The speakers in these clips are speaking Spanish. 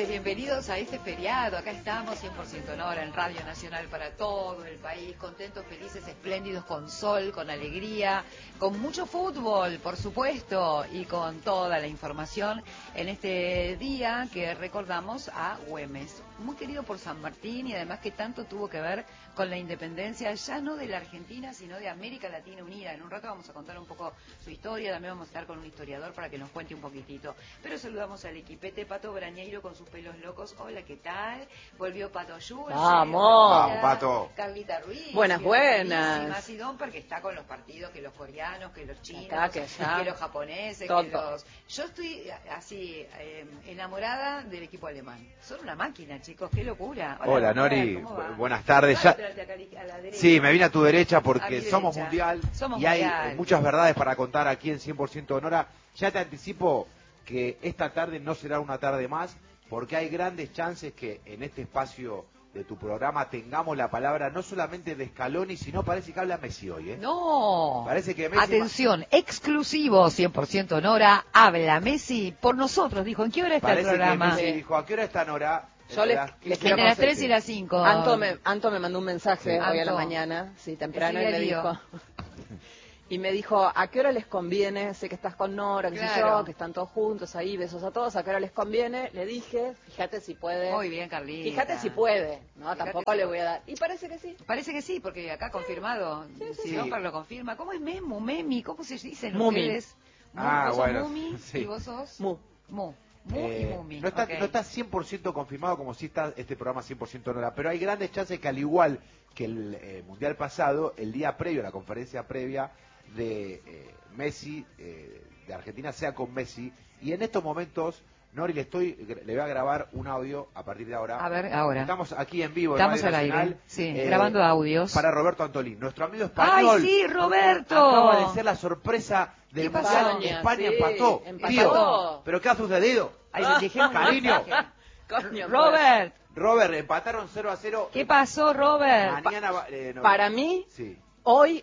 tardes, bienvenidos a este feriado. Acá estamos 100% Nora en Radio Nacional para todo el país, contentos, felices, espléndidos, con sol, con alegría, con mucho fútbol, por supuesto, y con toda la información en este día que recordamos a Güemes, muy querido por San Martín y además que tanto tuvo que ver con la independencia ya no de la Argentina, sino de América Latina Unida. En un rato vamos a contar un poco su historia, también vamos a estar con un historiador para que nos cuente un poquitito. Pero saludamos al equipete, Pato Brañeiro con sus pelos locos. Hola, ¿qué tal? Volvió Pato Jules. ¡Vamos! Pato. Carlita Ruiz. Buenas, buenas. Y Don, porque está con los partidos, que los coreanos, que los chinos, que los japoneses, todo. que los... Yo estoy así, enamorada del equipo alemán. Son una máquina, chicos, qué locura. Hola Nori, buenas tardes. Sí, me vine a tu derecha porque somos mundial y hay muchas verdades para contar aquí en 100% Nora. Ya te anticipo que esta tarde no será una tarde más porque hay grandes chances que en este espacio de tu programa tengamos la palabra no solamente de Scaloni, sino parece que habla Messi hoy, ¿eh? No. Parece que Messi... Atención, exclusivo 100% Nora, habla Messi por nosotros, dijo. ¿En qué hora está el programa? Parece que Messi dijo, ¿a qué hora está Nora? Yo entre las 3 y las 5. Anto me mandó un mensaje hoy a la Anto. mañana, sí, temprano, Decile y me lío. dijo... Y me dijo, ¿a qué hora les conviene? Sé que estás con Nora, que sé Claro. yo, que están todos juntos ahí, besos a todos. ¿A qué hora les conviene? Le dije, fíjate si puede. Muy bien, Carlita. Fíjate si puede, ¿no? Fíjate Tampoco si le puede. voy a dar. Y parece que sí. Parece que sí, porque acá confirmado. Si Don Carlos lo confirma. ¿Cómo es Memu, Memi? ¿Cómo se dicen Mumi. ustedes? Ah, ¿Vos bueno, sos Mumi sí. y vos sos? Mu. Mu. Mu y Mumi. No está, Ok. no está 100% confirmado como si está este programa 100% Nora, pero hay grandes chances que al igual que el Mundial pasado, el día previo, la conferencia previa de Messi, de Argentina, sea con Messi. Y en estos momentos, Nori, le voy a grabar un audio a partir de ahora. A ver, ahora. Estamos aquí en vivo, Estamos en al Radio Nacional, aire, sí, grabando audios. para Roberto Antolín, nuestro amigo español. ¡Ay, sí, Roberto! Acaba de ser la sorpresa del ¿Qué pasó? Mundial. España Sí, empató. empató. Tío, ¿pero qué ha sucedido? Ahí les dejé un Cariño. mensaje. Coño, Robert, Robert, empataron 0-0. ¿qué pasó, Robert? Mañana no. Para mí, Sí. hoy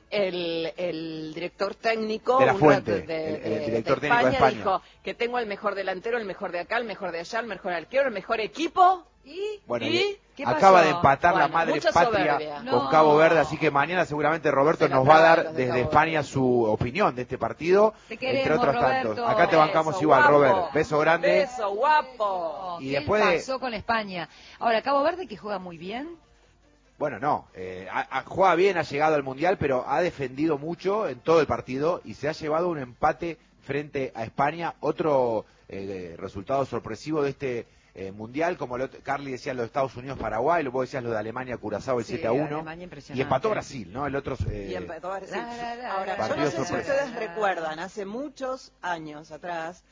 el director técnico De la un Fuente, rato el director técnico de España. dijo que tengo el mejor delantero, el mejor de acá, el mejor de allá, el mejor arquero, el mejor equipo. Bueno, ¿Y? ¿Qué acaba pasó? de empatar la Bueno, madre mucha patria soberbia. con No. Cabo Verde, así que mañana seguramente Roberto Se la nos va a tragan dar los de desde Cabo España Verde. su opinión de este partido, Te queremos, entre otros Roberto. tantos. Acá te bancamos Beso, igual, guapo. Robert. Beso grande. Beso, guapo. Y ¿Qué después de- pasó con España? Ahora, Cabo Verde que juega muy bien. Bueno, no, juega bien, ha llegado al Mundial, pero ha defendido mucho en todo el partido y se ha llevado un empate frente a España, otro resultado sorpresivo de este Mundial, como Carly decía, los Estados Unidos-Paraguay, vos decías lo de Alemania-Curazao, el Sí, 7-1, Alemania impresionante. y empató Brasil, ¿no? El otro... Y empezó a decir. La, Ahora, yo partido no sé si sorpresa. ustedes recuerdan, hace muchos años atrás,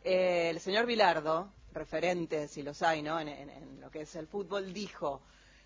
el señor Bilardo, referente, si los hay, ¿no? En lo que es el fútbol, dijo: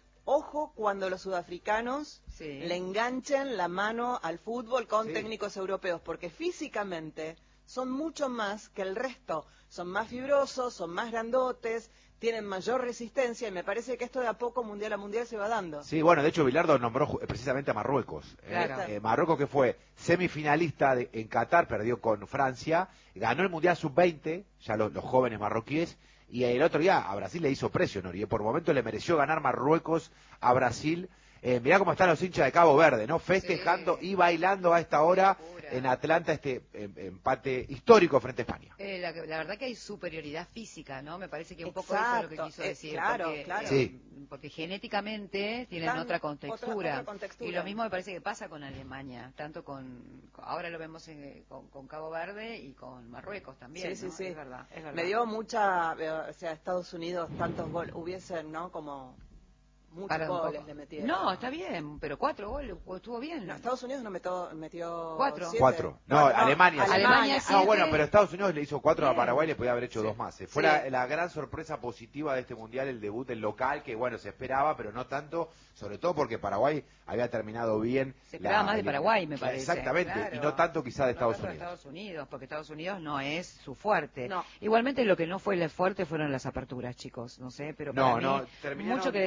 ojo cuando los sudafricanos Sí. le enganchen la mano al fútbol con Sí. técnicos europeos, porque físicamente son mucho más que el resto, son más fibrosos, son más grandotes, tienen mayor resistencia, y me parece que esto de a poco, mundial a mundial, se va dando. Sí, bueno, de hecho Bilardo nombró precisamente a Marruecos. Claro. Marruecos, que fue semifinalista en Qatar, perdió con Francia, ganó el Mundial Sub-20, ya los jóvenes marroquíes, y el otro día a Brasil le hizo precio, Nori. Por momento le mereció ganar Marruecos a Brasil. Mirá cómo están los hinchas de Cabo Verde, ¿no? Festejando y bailando a esta hora en Atlanta este empate histórico frente a España. La verdad que hay superioridad física, ¿no? Me parece que un poco eso es lo que Exacto, quiso decir. claro, porque, claro. Sí. Porque genéticamente tienen Dan otra contextura. otra contextura. Y lo mismo me parece que pasa con Alemania, tanto ahora lo vemos con Cabo Verde y con Marruecos también, Sí, ¿no? sí, sí. Es verdad, es verdad. Me dio mucha, o sea, Estados Unidos tantos goles, hubiesen, ¿no? Como muchos Para un goles poco. le metieron. No, está bien, pero 4 goles, estuvo bien. No, Estados Unidos no metió Cuatro. 7. 4. No, Alemania. Alemania No, 7. bueno, pero Estados Unidos le hizo 4 a Bien. Paraguay, le podía haber hecho 2 más. Fue Sí. la gran sorpresa positiva de este Mundial, el debut del local, que bueno, se esperaba, pero no tanto, sobre todo porque Paraguay había terminado bien. Se esperaba más de Paraguay, me parece. Exactamente, Claro. y no tanto quizá de Estados No tanto Unidos. Estados Unidos, porque Estados Unidos no es su fuerte. No. Igualmente lo que no fue el fuerte fueron las aperturas, chicos, no sé, pero para No, mí no, terminaron- mucho que desear.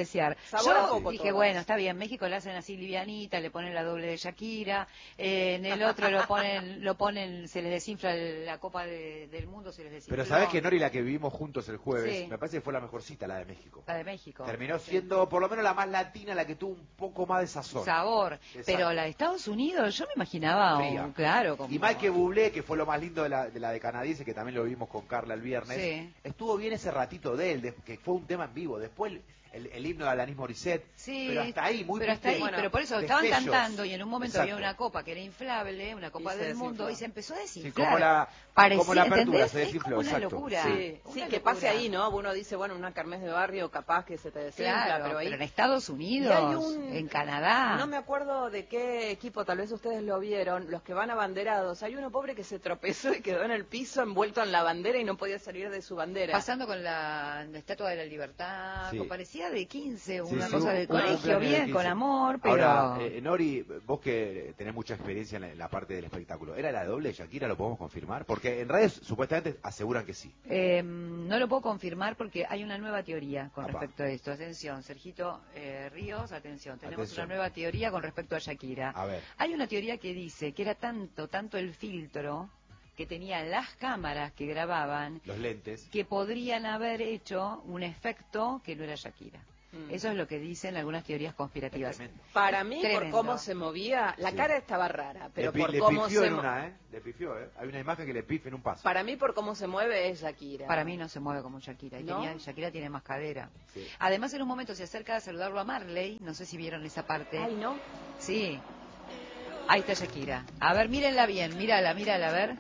Sabor a Yo poco dije, todas. bueno, está bien, México la hacen así livianita, le ponen la doble de Shakira, en el otro lo ponen, se les desinfla la Copa del Mundo, se les desinfla. Pero sabés que Nori, la que vivimos juntos el jueves, Sí. me parece que fue la mejor cita, la de México. La de México. Terminó siendo por lo menos la más latina, la que tuvo un poco más de sazón. Sabor. Exacto. Pero la de Estados Unidos, yo me imaginaba, Fría. claro. Como... Y Michael Bublé, que fue lo más lindo de la de canadiense, que también lo vimos con Carla el viernes, Sí. estuvo bien ese ratito de él, que fue un tema en vivo. Después el himno de Alanis Morissette, Sí, pero hasta ahí, muy pero hasta ahí, bueno, pero por eso estaban destellos. cantando y en un momento Exacto. había una copa que era inflable, una copa Y se del mundo, desinfló. y se empezó a Sí, desinflar. como la apertura ¿entendés? se desinfló, Es como una exacto. locura. Sí, una sí, que locura. pase ahí, ¿no? Uno dice, bueno, una kermés de barrio capaz que se te desinfla, Claro, pero ahí... en Estados Unidos, Y hay un- en Canadá. No me acuerdo de qué equipo, tal vez ustedes lo vieron, los que van abanderados. Hay uno pobre que se tropezó y quedó en el piso envuelto en la bandera y no podía salir de su bandera. Pasando con la Estatua de la Libertad, Sí. parecía de 15, Sí, una sí, cosa un del cumpleaños colegio, de bien, 15. con amor, pero... Ahora, Nori, vos que tenés mucha experiencia en la parte del espectáculo, ¿era la doble de Shakira? ¿Lo podemos confirmar? Porque en redes supuestamente aseguran que sí. No lo puedo confirmar porque hay una nueva teoría con Apá. respecto a esto. Atención, Sergito Ríos, atención. Tenemos Atención. una nueva teoría con respecto a Shakira. A ver. Hay una teoría que dice que era tanto el filtro que tenían las cámaras que grababan Los lentes. que podrían haber hecho un efecto que no era Shakira. Mm. Eso es lo que dicen algunas teorías conspirativas. Es tremendo. Para mí, Tremendo. por cómo se movía, la Sí. cara estaba rara, pero por le cómo pifió se en mo- una, ¿eh? Le pifió, ¿eh? Hay una imagen que le pife en un paso. Para mí, por cómo se mueve, es Shakira. Para mí no se mueve como Shakira. Y ¿No? Shakira tiene más cadera. Sí. Además, en un momento se acerca a saludarlo a Marley. No sé si vieron esa parte. Ay, ¿no? Sí. Ahí está Shakira. A ver, mírenla bien. Mírala, a ver.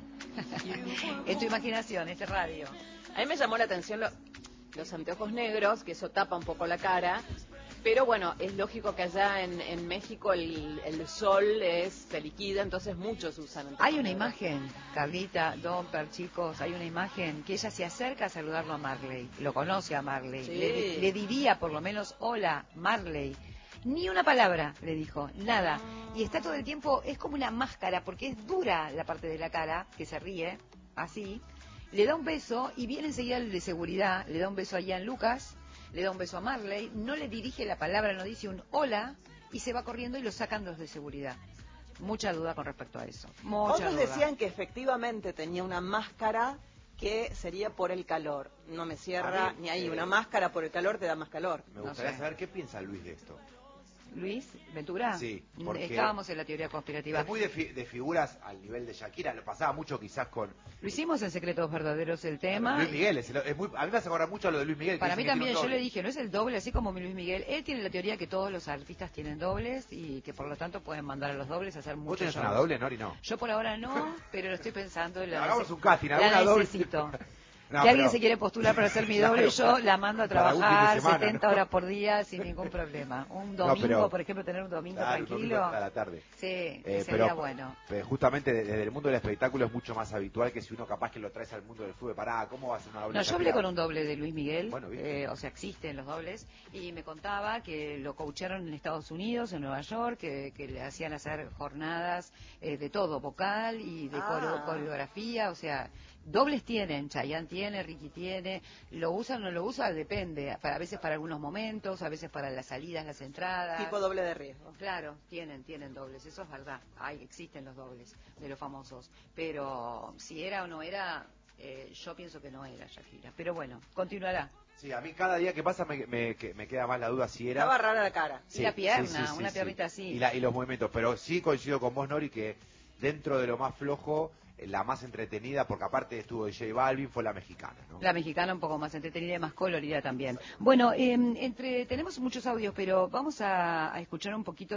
En tu imaginación, este radio. A mí me llamó la atención los anteojos negros, que eso tapa un poco la cara. Pero bueno, es lógico que allá en México el sol se liquida, entonces muchos usan anteojos Hay una negros. imagen, Carlita, Domper, chicos, hay una imagen que ella se acerca a saludarlo a Marley. Lo conoce a Marley. Sí. Le diría por lo menos, hola, Marley. Ni una palabra le dijo, nada. Y está todo el tiempo, es como una máscara, porque es dura la parte de la cara, que se ríe, así. Le da un beso y viene enseguida el de seguridad, le da un beso a Ian Lucas, le da un beso a Marley, no le dirige la palabra, no dice un hola, y se va corriendo y lo sacan los de seguridad. Mucha duda con respecto a eso. Mucha Otros duda. decían que efectivamente tenía una máscara que sería por el calor. No me cierra A mí, ni ahí. Una máscara por el calor te da más calor. Me No gustaría sé. saber qué piensa Luis de esto. Luis Ventura. Sí, porque Estábamos en la teoría conspirativa. Es muy de figuras al nivel de Shakira. Lo pasaba mucho quizás con Lo hicimos en Secretos Verdaderos el tema. Luis Miguel. A mí me hace acordar mucho a lo de Luis Miguel. que Para dicen mí que tiene también, un yo le doble. dije, no es el doble, así como Luis Miguel. Él tiene la teoría que todos los artistas tienen dobles y que por lo tanto pueden mandar a los dobles a hacer ¿Vos muchos tenés una shows. doble, Nori? No. Yo por ahora no, pero lo estoy pensando. Hagamos un casting, la alguna doble. necesito. No, Si alguien pero- se quiere postular para ser mi Claro, doble, yo la mando a para un fin de trabajar semana, 70 ¿no? horas por día sin ningún problema. Un domingo, pero- por ejemplo, tener un domingo Claro, un tranquilo. domingo a la tarde. Sí, Pero sería bueno. justamente desde el mundo del espectáculo es mucho más habitual que si uno capaz que lo traes al mundo del fútbol. Pará, ¿cómo va a ser una doble? No, yo hablé Shakira? con un doble de Luis Miguel, Bueno, ¿viste? o sea, existen los dobles, y me contaba que lo coacharon en Estados Unidos, en Nueva York, que le hacían hacer jornadas de todo, vocal y de coreografía, o sea, dobles tienen, Chayanne tiene, Ricky tiene, lo usan o no lo usan, depende, a veces para algunos momentos, a veces para las salidas, las entradas. Tipo doble de riesgo. Claro, tienen dobles, eso es verdad, existen los dobles de los famosos, pero si era o no era, yo pienso que no era Shakira, pero bueno, continuará. Sí, a mí cada día que pasa me queda más la duda si era... Estaba rara la cara. Y la pierna, una piernita así. Y los movimientos, pero sí coincido con vos, Nori, que dentro de lo más flojo, la más entretenida, porque aparte estuvo de J Balvin, fue la mexicana, ¿no? La mexicana un poco más entretenida y más colorida también. Bueno, tenemos muchos audios, pero vamos a escuchar un poquito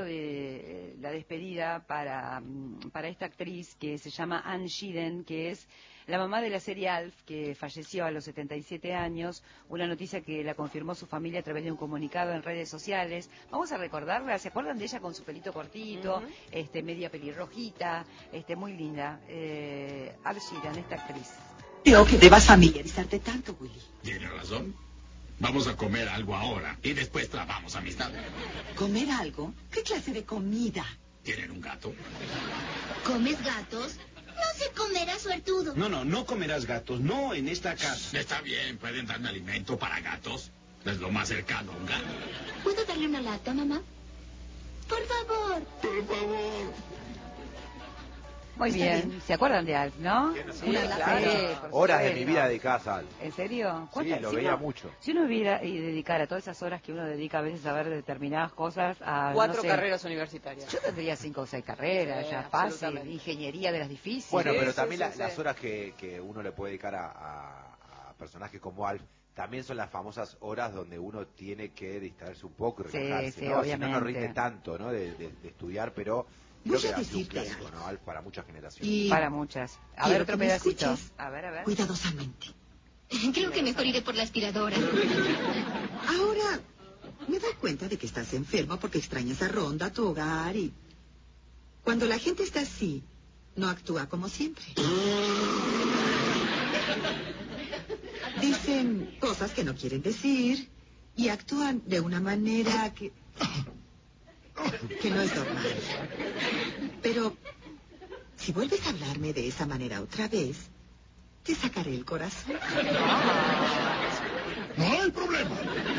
de la despedida para esta actriz que se llama Anne Shiden, que es la mamá de la serie Alf, que falleció a los 77 años, una noticia que la confirmó su familia a través de un comunicado en redes sociales. Vamos a recordarla, ¿se acuerdan de ella con su pelito cortito, media pelirrojita, muy linda? Anne Shiden, esta actriz. Creo que debas familiarizarte tanto, Willy. Tiene razón. Vamos a comer algo ahora y después trabamos amistad. ¿Comer algo? ¿Qué clase de comida? ¿Tienen un gato? ¿Comes gatos? No se comerá suertudo. No comerás gatos, no en esta casa. Está bien, pueden darme alimento para gatos. Es lo más cercano a un gato. ¿Puedo darle una lata, mamá? Por favor. Por favor. Muy bien. ¿Se acuerdan de Alf, no? Sí, Una claro. lata. por Horas de supuesto. mi vida dedicadas a Alf. ¿En serio? Sí, lo si veía uno- mucho. Si uno hubiera y dedicara todas esas horas que uno dedica a veces a ver determinadas cosas a 4 no sé, carreras universitarias. Yo tendría 5 o 6 carreras, Sí, ya fácil, absolutamente. ingeniería de las difíciles. Bueno, Sí, pero sí, también sí, las sí. horas que uno le puede dedicar a personajes como Alf, también son las famosas horas donde uno tiene que distraerse un poco y Sí, relajarse, sí, ¿no? Si no, no obviamente. rinde tanto, ¿no? De estudiar, pero Voy creo a que ha sido un decirte clásico, algo. ¿no? Alf para muchas generaciones. Y Para muchas. A quiero ver, otro que me pedacito. escuches A ver. cuidadosamente. Creo que mejor iré por la aspiradora. Ahora me doy cuenta de que estás enfermo porque extrañas a Ronda, tu hogar y... Cuando la gente está así, no actúa como siempre. Dicen cosas que no quieren decir y actúan de una manera que no es normal. Pero si vuelves a hablarme de esa manera otra vez, te sacaré el corazón. No hay problema.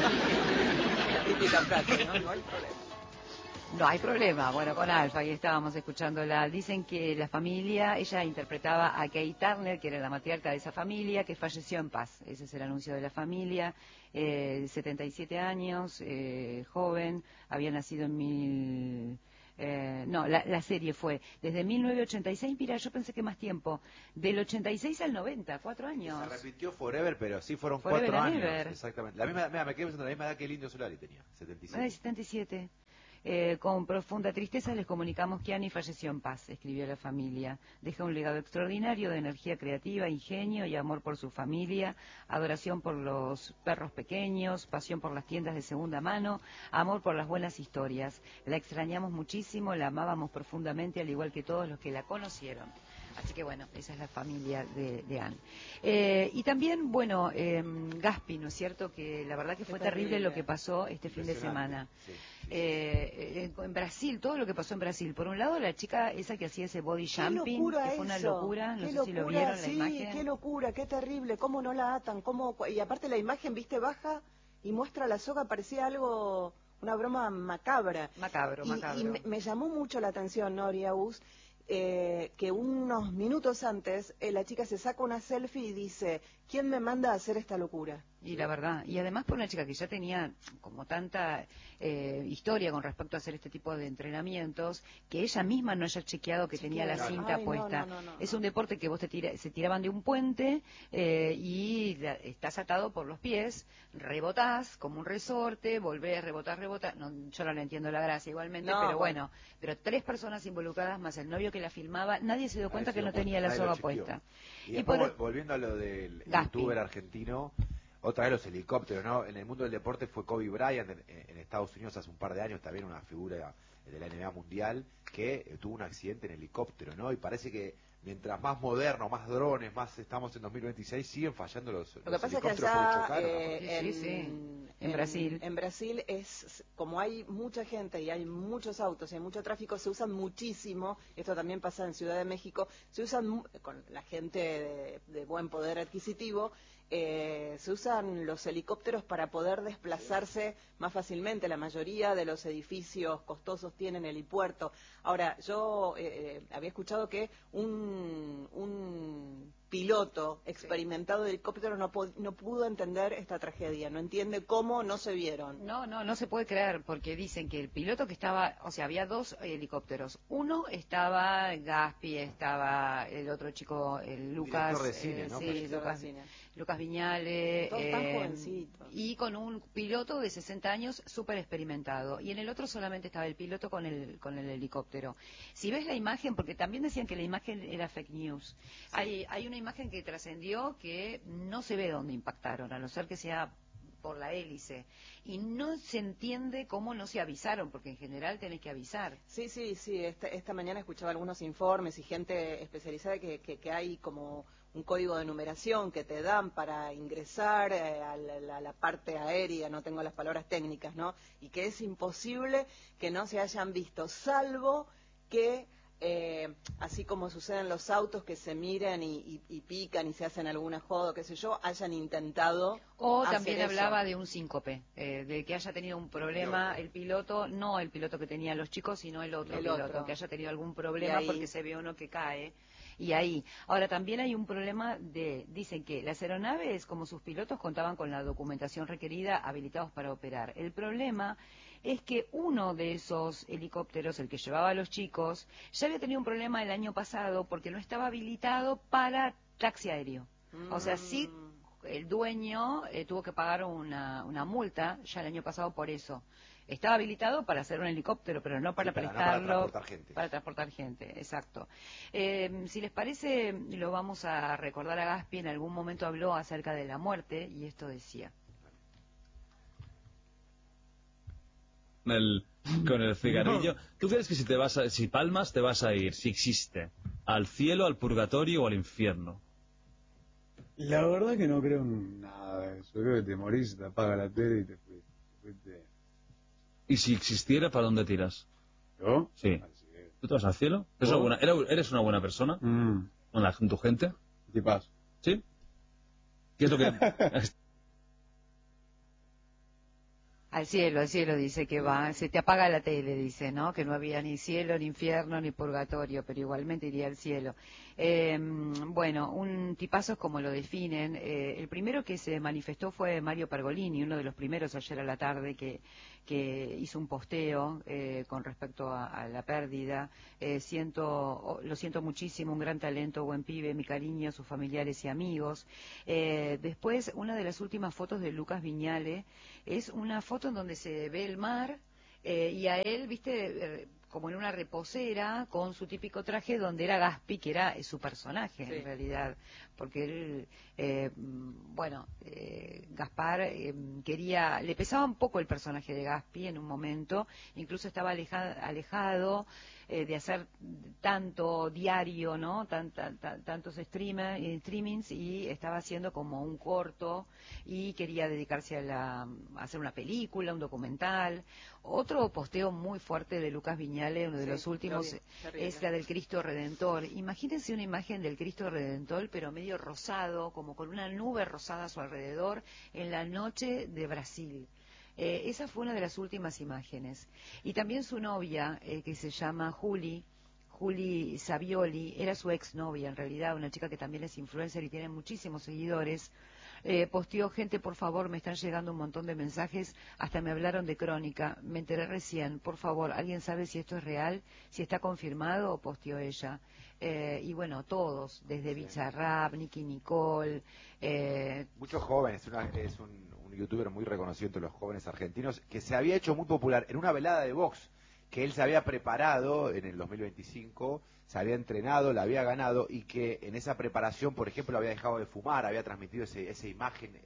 La típica frase, ¿no? No hay problema. No hay problema. Bueno, con Alfa, ahí estábamos escuchándola. Dicen que la familia, ella interpretaba a Kate Turner, que era la matriarca de esa familia, que falleció en paz. Ese es el anuncio de la familia. 77 años, joven, había nacido en la serie fue desde 1986, mira, yo pensé que más tiempo, del 86 al 90, 4 años. Se repitió Forever, pero sí fueron Forever 4 and años. Ever. Exactamente. La misma, mira, me quedé pensando la misma edad que el Indio Solari tenía, 77. Ay, 77. Con profunda tristeza les comunicamos que Annie falleció en paz, escribió la familia. Deja un legado extraordinario de energía creativa, ingenio y amor por su familia, adoración por los perros pequeños, pasión por las tiendas de segunda mano, amor por las buenas historias. La extrañamos muchísimo, la amábamos profundamente, al igual que todos los que la conocieron. Así que bueno, esa es la familia de Anne. Y también, bueno, Gaspi, ¿no es cierto? Que la verdad que fue terrible lo que pasó este fin de semana. Sí. En Brasil, todo lo que pasó en Brasil. Por un lado, la chica esa que hacía ese body Qué jumping, locura que fue una eso. locura, no Qué sé locura, si lo vieron sí, la imagen. qué locura, qué terrible, cómo no la atan, y aparte la imagen, viste, baja y muestra la soga, parecía algo, una broma macabra. Macabro. Y me llamó mucho la atención, Noria Us, que unos minutos antes la chica se saca una selfie y dice, ¿quién me manda a hacer esta locura? Y la verdad, y además por una chica que ya tenía como tanta historia con respecto a hacer este tipo de entrenamientos, que ella misma no haya chequeado que tenía la cinta Ay, puesta. no, Es un deporte que vos se tiraban de un puente y estás atado por los pies, rebotás como un resorte, volvés, rebotás. No, yo no le entiendo la gracia igualmente, No, pero bueno. pero 3 personas involucradas más el novio que la filmaba, nadie se dio cuenta Nadie que se no dio tenía la cuenta, nadie soga lo chequeó. puesta. Y Y después, por- volviendo a lo del Gaspi. youtuber argentino, otra vez los helicópteros, ¿no? En el mundo del deporte fue Kobe Bryant en Estados Unidos hace un par de años, también una figura de la NBA mundial, que tuvo un accidente en helicóptero, ¿no? Y parece que mientras más moderno, más drones, más estamos en 2026, siguen fallando los Lo que pasa es que helicópteros allá por chocar, ¿no? En Brasil. En Brasil es, como hay mucha gente y hay muchos autos y hay mucho tráfico, se usan muchísimo, esto también pasa en Ciudad de México, se usan con la gente de buen poder adquisitivo, se usan los helicópteros para poder desplazarse más fácilmente. La mayoría de los edificios costosos tienen helipuerto. Ahora, yo había escuchado que un piloto experimentado de helicóptero no pudo entender esta tragedia, no entiende cómo no se vieron. No se puede creer, porque dicen que el piloto que estaba, o sea, había 2 helicópteros. Uno estaba Gaspi, estaba el otro chico, Lucas, Director de cine, ¿no? sí, Director de cine. Lucas Viñale, Todos tan jovencitos. y con un piloto de 60 años súper experimentado. Y en el otro solamente estaba el piloto con el helicóptero. Si ves la imagen, porque también decían que la imagen era fake news, hay una imagen que trascendió que no se ve dónde impactaron, a no ser que sea por la hélice, y no se entiende cómo no se avisaron, porque en general tenés que avisar. Sí, esta mañana escuchaba algunos informes y gente especializada que hay como un código de numeración que te dan para ingresar a la parte aérea, no tengo las palabras técnicas, ¿no? Y que es imposible que no se hayan visto, salvo que así como suceden los autos que se miran y pican y se hacen alguna joda, qué sé yo, hayan intentado O hacer también eso. hablaba de un síncope, de que haya tenido un problema el piloto, no el piloto que tenían los chicos, sino el otro piloto, que haya tenido algún problema porque se ve uno que cae. Y ahí. Ahora, también hay un problema dicen que las aeronaves, como sus pilotos, contaban con la documentación requerida, habilitados para operar. El problema es que uno de esos helicópteros, el que llevaba a los chicos, ya había tenido un problema el año pasado porque no estaba habilitado para taxi aéreo. O sea, sí, el dueño tuvo que pagar una multa ya el año pasado por eso. Estaba habilitado para hacer un helicóptero, pero no para prestarlo. No para transportar gente. Para transportar gente, exacto. Si les parece, lo vamos a recordar a Gaspi. En algún momento habló acerca de la muerte y esto decía. Con el cigarrillo. ¿Tú crees que si palmas te vas a ir, si existe, al cielo, al purgatorio o al infierno? La verdad que no creo en nada de eso. Creo que te morís, te apaga la tele y te fuiste. ¿Y si existiera, para dónde tiras? ¿Yo? Sí. ¿Tú te vas al cielo? ¿Eres una buena persona? ¿Con tu gente? ¿Qué pasa? ¿Sí? ¿Qué es lo que...? Al cielo dice que va, se te apaga la tele, dice, ¿no? Que no había ni cielo, ni infierno, ni purgatorio, pero igualmente iría al cielo. Bueno, un tipazo es como lo definen. El primero que se manifestó fue Mario Pergolini, uno de los primeros ayer a la tarde que hizo un posteo con respecto a la pérdida. Lo siento muchísimo, un gran talento, buen pibe, mi cariño, sus familiares y amigos. Después, una de las últimas fotos de Lucas Viñale es una foto en donde se ve el mar y a él, viste, como en una reposera con su típico traje donde era Gaspi, que era su personaje en realidad, porque él, Gaspar le pesaba un poco el personaje de Gaspi en un momento, incluso estaba alejado de hacer tanto diario, ¿no? Tantos streamings, y estaba haciendo como un corto y quería dedicarse a hacer una película, un documental. Otro posteo muy fuerte de Lucas Viñale, uno de los últimos, es la del Cristo Redentor. Imagínense una imagen del Cristo Redentor, pero medio rosado, como con una nube rosada a su alrededor, en la noche de Brasil. Esa fue una de las últimas imágenes. Y también su novia, que se llama Juli Savioli, era su exnovia en realidad, una chica que también es influencer y tiene muchísimos seguidores. Posteó: gente, por favor, me están llegando un montón de mensajes, hasta me hablaron de Crónica, me enteré recién, por favor, ¿alguien sabe si esto es real, si está confirmado? Posteó ella. Y bueno, todos, desde Bizarrap, Nicky Nicole. Muchos jóvenes, es un youtuber muy reconocido entre los jóvenes argentinos, que se había hecho muy popular en una velada de box, que él se había preparado en el 2025, se había entrenado, la había ganado, y que en esa preparación, por ejemplo, había dejado de fumar, había transmitido ese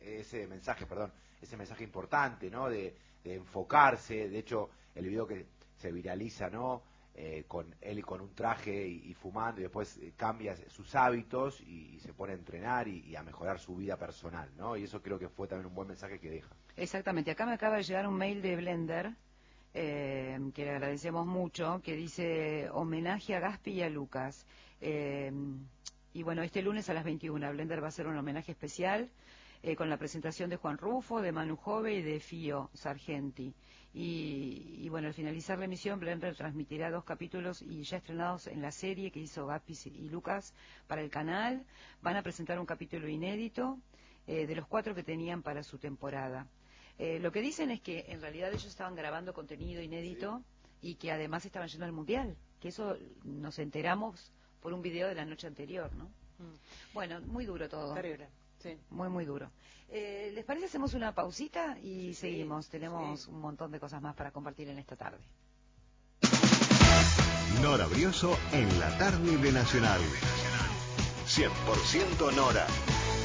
mensaje importante, ¿no? De enfocarse. De hecho, el video que se viraliza, ¿no? Con él con un traje y fumando, y después cambia sus hábitos y se pone a entrenar y a mejorar su vida personal, ¿no? Y eso creo que fue también un buen mensaje que deja. Exactamente. Acá me acaba de llegar un mail de Blender, que le agradecemos mucho, que dice: homenaje a Gaspi y a Lucas. Y bueno, este lunes a las 21 Blender va a hacer un homenaje especial con la presentación de Juan Rufo, de Manu Jove y de Fío Sargenti. Y bueno, al finalizar la emisión, Blender transmitirá 2 capítulos y ya estrenados en la serie que hizo Gaspi y Lucas para el canal. Van a presentar un capítulo inédito de los 4 que tenían para su temporada. Lo que dicen es que en realidad ellos estaban grabando contenido inédito y que además estaban yendo al Mundial, que eso nos enteramos por un video de la noche anterior, ¿no? Bueno, muy duro todo. Terrible. Sí. Muy, muy duro. ¿Les parece hacemos una pausita y seguimos? Tenemos un montón de cosas más para compartir en esta tarde. Nora Brioso en la tarde de Nacional. 100% Nora.